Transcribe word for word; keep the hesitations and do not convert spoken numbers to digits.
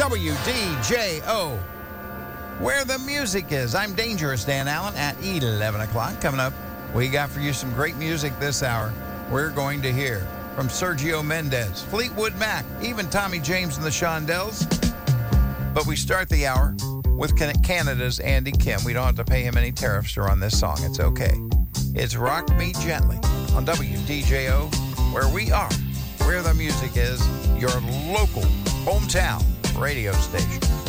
W D J O, where the music is. I'm Dangerous Dan Allen at eleven o'clock. Coming up, we got for you some great music this hour. We're going to hear from Sergio Mendes, Fleetwood Mac, even Tommy James and the Shondells. But we start the hour with Canada's Andy Kim. We don't have to pay him any tariffs to run this song. It's okay. It's Rock Me Gently on W D J O, where we are, where the music is, your local hometown radio station.